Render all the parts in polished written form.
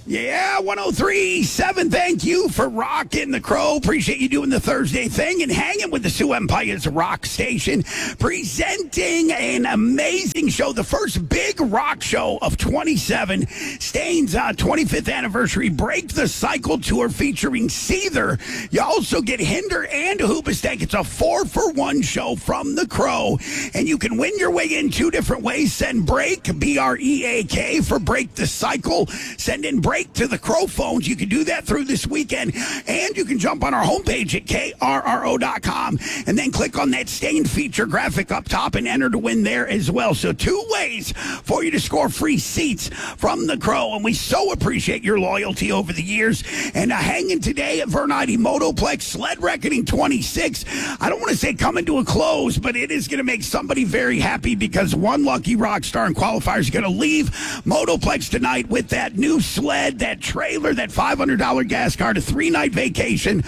Yeah, 103.7. Thank you for rocking the Crow. Appreciate you doing the Thursday thing and hanging with the Sioux Empire's rock station. Presenting an amazing show, the first big rock show of 27. Stain's 25th anniversary Break the Cycle tour featuring Seether. You also get Hinder and Hoobastank. It's a 4-for-1 show from the Crow. And you can win your way in two different ways. Send BREAK, B-R-E-A-K, for Break the Cycle. Send in BREAK to the Crow phones. You can do that through this weekend, and you can jump on our homepage at KRRO.com and then click on that Stain feature graphic up top and enter to win there as well. So two ways for you to score free seats from the Crow, and we so appreciate your loyalty over the years. And hanging today at Vernity Motoplex, Sled Reckoning 26. I don't want to say coming to a close, but it is going to make somebody very happy because one lucky rock star and qualifier is going to leave Motoplex tonight with that new sled, that trailer, that $500 gas card, a 3-night vacation.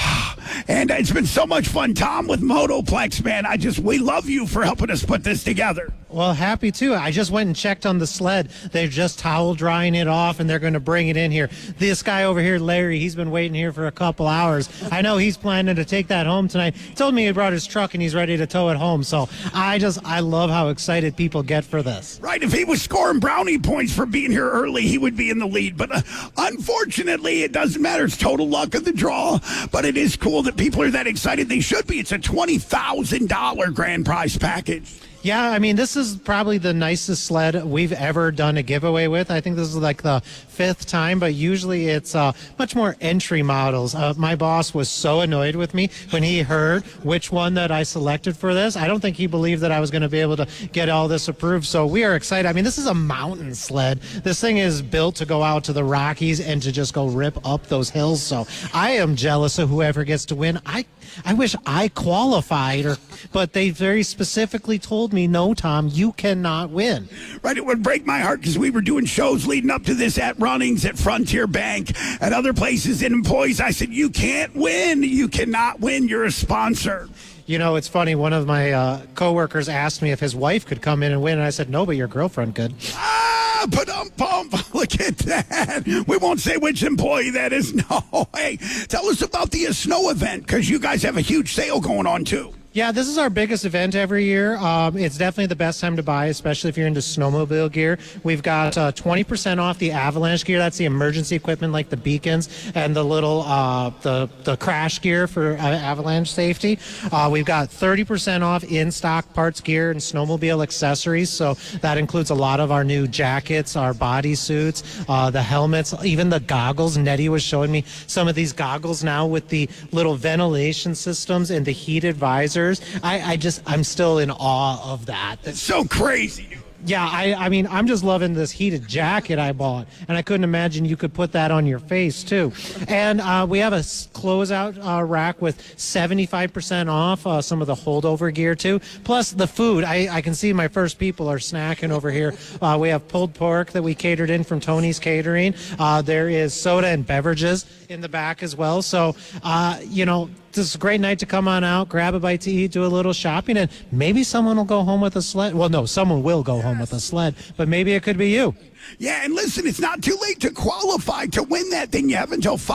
And it's been so much fun, Tom, with Motoplex, man. We love you for helping us put this together. Well, happy to. I just went and checked on the sled. They're just towel drying it off, and they're going to bring it in here. This guy over here, Larry, he's been waiting here for a couple hours. I know he's planning to take that home tonight. He told me he brought his truck, and he's ready to tow it home. So I love how excited people get for this. Right. If he was scoring brownie points for being here early, he would be in the lead. But unfortunately, it doesn't matter. It's total luck of the draw. But it is cool that people are that excited. They should be. It's a $20,000 grand prize package. Yeah, I mean, this is probably the nicest sled we've ever done a giveaway with. I think this is like the 5th time, but usually it's much more entry models. My boss was so annoyed with me when he heard which one that I selected for this. I don't think he believed that I was going to be able to get all this approved, so we are excited. I mean, this is a mountain sled. This thing is built to go out to the Rockies and to just go rip up those hills, so I am jealous of whoever gets to win. I wish I qualified, but they very specifically told me, no, Tom, you cannot win. Right, it would break my heart because we were doing shows leading up to this at Runnings, at Frontier Bank, at other places, and employees. I said, you can't win. You cannot win. You're a sponsor. You know, it's funny. One of my coworkers asked me if his wife could come in and win, and I said, no, but your girlfriend could. Pump. Look at that. We won't say which employee that is. No. Hey, tell us about the snow event because you guys have a huge sale going on, too. Yeah, this is our biggest event every year. It's definitely the best time to buy, especially if you're into snowmobile gear. We've got 20% off the avalanche gear. That's the emergency equipment like the beacons and the little the crash gear for avalanche safety. We've got 30% off in-stock parts, gear, and snowmobile accessories. So that includes a lot of our new jackets, our body suits, the helmets, even the goggles. Nettie was showing me some of these goggles now with the little ventilation systems and the heated visors. I'm still in awe of that. That's so crazy. Yeah, I mean, I'm just loving this heated jacket I bought, and I couldn't imagine you could put that on your face, too. And we have a closeout rack with 75% off some of the holdover gear, too. Plus the food. I can see my first people are snacking over here. We have pulled pork that we catered in from Tony's Catering. There is soda and beverages in the back as well. So, this is a great night to come on out, grab a bite to eat, do a little shopping, and maybe someone will go home with a sled. Well, no, someone will go home with a sled, but maybe it could be you. Yeah, and listen, it's not too late to qualify to win that thing. You have until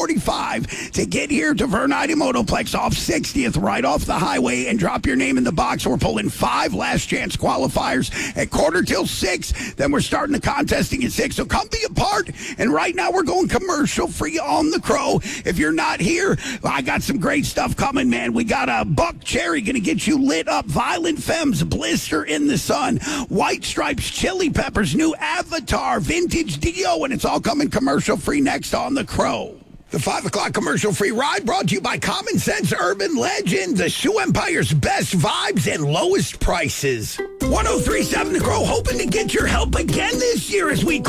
5:45 to get here to Vernity Motoplex off 60th, right off the highway, and drop your name in the box. We're pulling 5 last-chance qualifiers at 5:45. Then we're starting the contesting at 6. So come be a part. And right now we're going commercial-free on the Crow. If you're not here, I got some great stuff coming, man. We got a Buck Cherry going to get you lit up. Violent Femmes, Blister in the Sun. White Stripes, Chili Peppers, new Avatar, Vintage Dio, and it's all coming commercial-free next on The Crow. The 5 o'clock commercial-free ride brought to you by Common Sense Urban Legend, the Sioux Empire's best vibes and lowest prices. 103.7 The Crow, hoping to get your help again this year as we